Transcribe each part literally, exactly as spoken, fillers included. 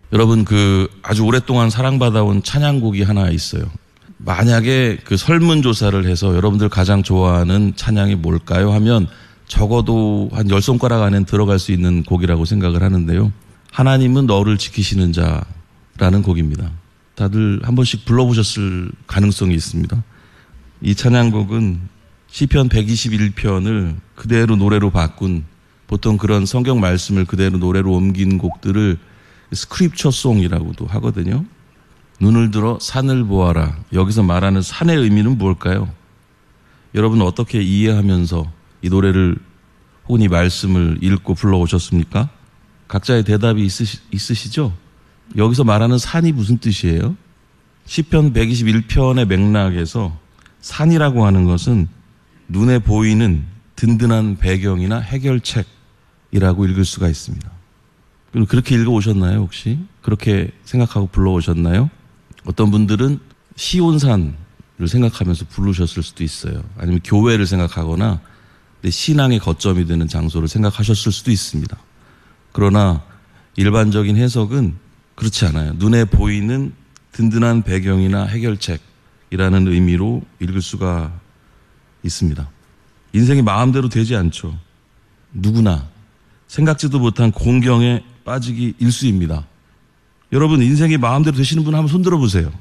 여러분 그 아주 오랫동안 사랑받아온 찬양곡이 하나 있어요. 만약에 그 설문조사를 해서 여러분들 가장 좋아하는 찬양이 뭘까요? 하면 적어도 한 열 손가락 안에 들어갈 수 있는 곡이라고 생각을 하는데요. 하나님은 너를 지키시는 자라는 곡입니다. 다들 한 번씩 불러보셨을 가능성이 있습니다. 이 찬양곡은 시편 백이십일 편을 그대로 노래로 바꾼, 보통 그런 성경 말씀을 그대로 노래로 옮긴 곡들을 스크립처 송이라고도 하거든요. 눈을 들어 산을 보아라. 여기서 말하는 산의 의미는 무엇일까요? 여러분 어떻게 이해하면서 이 노래를 혹은 이 말씀을 읽고 불러오셨습니까? 각자의 대답이 있으시, 있으시죠? 여기서 말하는 산이 무슨 뜻이에요? 시편 백이십일 편의 맥락에서 산이라고 하는 것은 눈에 보이는 든든한 배경이나 해결책이라고 읽을 수가 있습니다. 그럼 그렇게 읽어오셨나요, 혹시? 그렇게 생각하고 불러오셨나요? 어떤 분들은 시온산을 생각하면서 부르셨을 수도 있어요. 아니면 교회를 생각하거나 내 신앙의 거점이 되는 장소를 생각하셨을 수도 있습니다. 그러나 일반적인 해석은 그렇지 않아요. 눈에 보이는 든든한 배경이나 해결책이라는 의미로 읽을 수가 있습니다. 인생이 마음대로 되지 않죠. 누구나 생각지도 못한 공경에 빠지기 일쑤입니다. 여러분 인생이 마음대로 되시는 분 한번 손들어 보세요.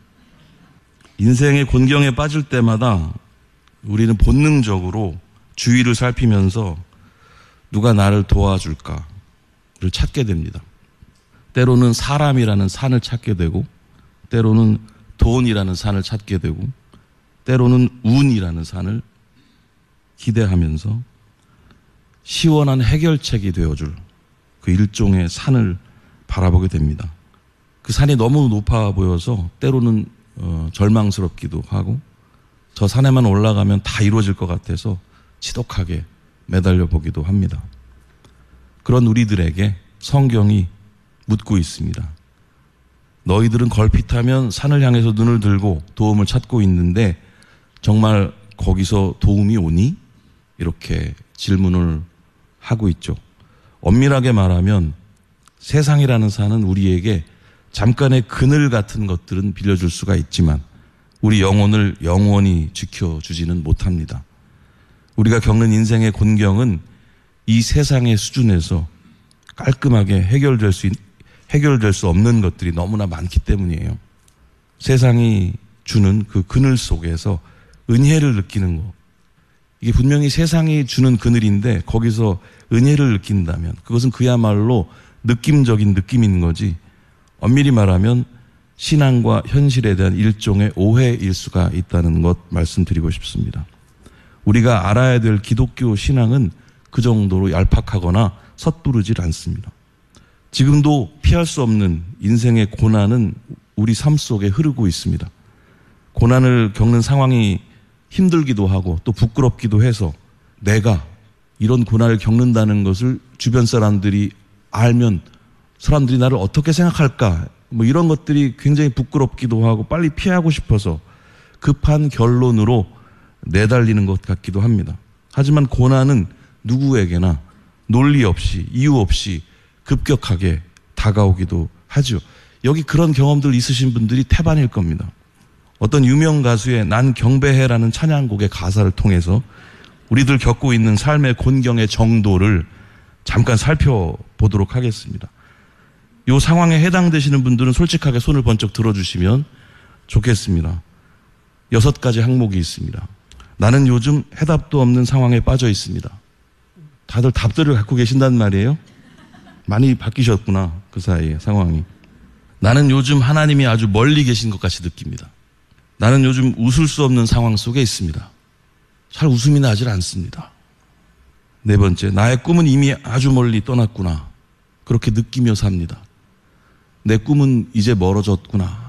인생의 곤경에 빠질 때마다 우리는 본능적으로 주위를 살피면서 누가 나를 도와줄까를 찾게 됩니다. 때로는 사람이라는 산을 찾게 되고, 때로는 돈이라는 산을 찾게 되고, 때로는 운이라는 산을 기대하면서 시원한 해결책이 되어줄 그 일종의 산을 바라보게 됩니다. 그 산이 너무 높아 보여서 때로는 어, 절망스럽기도 하고, 저 산에만 올라가면 다 이루어질 것 같아서 지독하게 매달려 보기도 합니다. 그런 우리들에게 성경이 묻고 있습니다. 너희들은 걸핏하면 산을 향해서 눈을 들고 도움을 찾고 있는데 정말 거기서 도움이 오니? 이렇게 질문을 하고 있죠. 엄밀하게 말하면 세상이라는 산은 우리에게 잠깐의 그늘 같은 것들은 빌려줄 수가 있지만 우리 영혼을 영원히 지켜주지는 못합니다. 우리가 겪는 인생의 곤경은 이 세상의 수준에서 깔끔하게 해결될 수, 해결될 수 없는 것들이 너무나 많기 때문이에요. 세상이 주는 그 그늘 속에서 은혜를 느끼는 것. 이게 분명히 세상이 주는 그늘인데 거기서 은혜를 느낀다면 그것은 그야말로 느낌적인 느낌인 거지, 엄밀히 말하면 신앙과 현실에 대한 일종의 오해일 수가 있다는 것 말씀드리고 싶습니다. 우리가 알아야 될 기독교 신앙은 그 정도로 얄팍하거나 섣부르질 않습니다. 지금도 피할 수 없는 인생의 고난은 우리 삶 속에 흐르고 있습니다. 고난을 겪는 상황이 힘들기도 하고 또 부끄럽기도 해서 내가 이런 고난을 겪는다는 것을 주변 사람들이 알면 사람들이 나를 어떻게 생각할까, 뭐 이런 것들이 굉장히 부끄럽기도 하고 빨리 피하고 싶어서 급한 결론으로 내달리는 것 같기도 합니다. 하지만 고난은 누구에게나 논리 없이 이유 없이 급격하게 다가오기도 하죠. 여기 그런 경험들 있으신 분들이 태반일 겁니다. 어떤 유명 가수의 난 경배해라는 찬양곡의 가사를 통해서 우리들 겪고 있는 삶의 곤경의 정도를 잠깐 살펴보도록 하겠습니다. 이 상황에 해당되시는 분들은 솔직하게 손을 번쩍 들어주시면 좋겠습니다. 여섯 가지 항목이 있습니다. 나는 요즘 해답도 없는 상황에 빠져 있습니다. 다들 답들을 갖고 계신단 말이에요. 많이 바뀌셨구나, 그 사이에 상황이. 나는 요즘 하나님이 아주 멀리 계신 것 같이 느낍니다. 나는 요즘 웃을 수 없는 상황 속에 있습니다. 잘 웃음이 나질 않습니다. 네 번째, 나의 꿈은 이미 아주 멀리 떠났구나. 그렇게 느끼며 삽니다. 내 꿈은 이제 멀어졌구나.